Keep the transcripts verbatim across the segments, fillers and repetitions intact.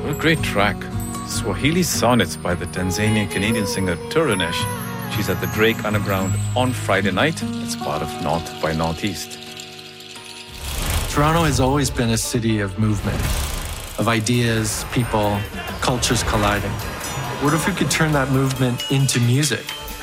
What a great track. Swahili Sonnets by the Tanzanian-Canadian singer Turunesh. She's at the Drake Underground on Friday night. It's part of North by Northeast. Toronto has always been a city of movement, of ideas, people, cultures colliding. What if we could turn that movement into music?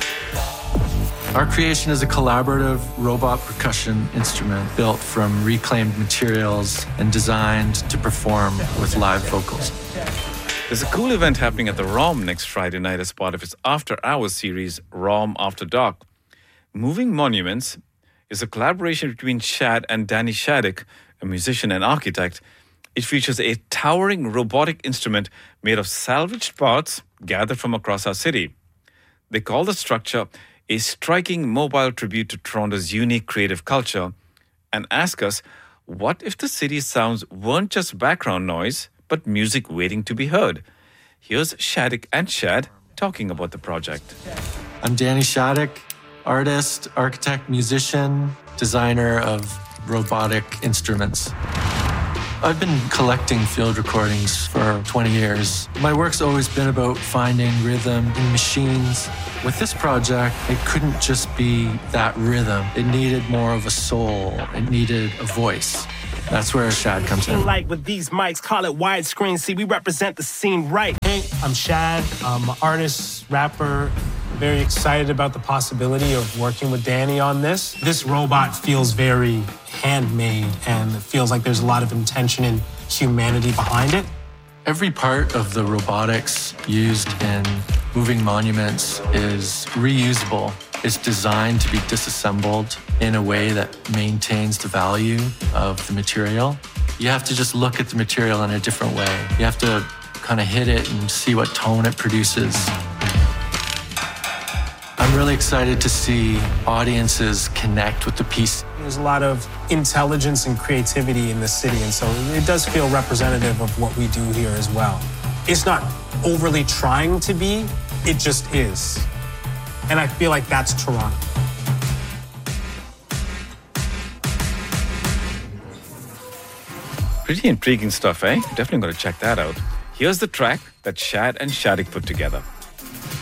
Our creation is a collaborative robot percussion instrument built from reclaimed materials and designed to perform with live vocals. There's a cool event happening at the ROM next Friday night as part of its After Hours series, ROM After Dark. Moving Monuments is a collaboration between Shad and Danny Shattuck, a musician and architect. It features a towering robotic instrument made of salvaged parts gathered from across our city. They call the structure a striking mobile tribute to Toronto's unique creative culture and ask us, what if the city's sounds weren't just background noise, but music waiting to be heard? Here's Shattuck and Shad talking about the project. I'm Danny Shattuck, artist, architect, musician, designer of robotic instruments. I've been collecting field recordings for twenty years. My work's always been about finding rhythm in machines. With this project, it couldn't just be that rhythm. It needed more of a soul. It needed a voice. That's where Shad comes in. Like with these mics, call it widescreen. See, we represent the scene right. Hey, I'm Shad. I'm an artist, rapper. Very excited about the possibility of working with Danny on this. This robot feels very handmade, and it feels like there's a lot of intention and humanity behind it. Every part of the robotics used in Moving Monuments is reusable. It's designed to be disassembled in a way that maintains the value of the material. You have to just look at the material in a different way. You have to kind of hit it and see what tone it produces. I'm really excited to see audiences connect with the piece. There's a lot of intelligence and creativity in the city, and so it does feel representative of what we do here as well. It's not overly trying to be, it just is. And I feel like that's Toronto. Pretty intriguing stuff, eh? Definitely going to check that out. Here's the track that Shad and Shattuck put together.